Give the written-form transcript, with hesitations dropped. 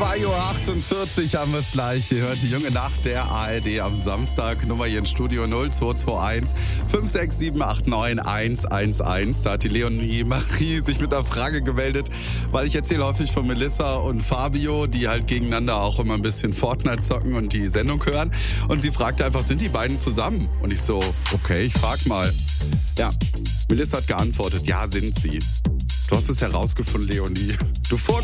2:48 Uhr haben wir es gleich. Ihr hört die junge Nacht der ARD am Samstag. Nummer hier ins Studio 0221 56789 111. Da hat die Leonie Marie sich mit einer Frage gemeldet, weil ich erzähle häufig von Melissa und Fabio, die halt gegeneinander auch immer ein bisschen Fortnite zocken und die Sendung hören. Und sie fragte einfach, sind die beiden zusammen? Und ich so, okay, ich frag mal. Ja, Melissa hat geantwortet, ja, sind sie. Du hast es herausgefunden, Leonie. Du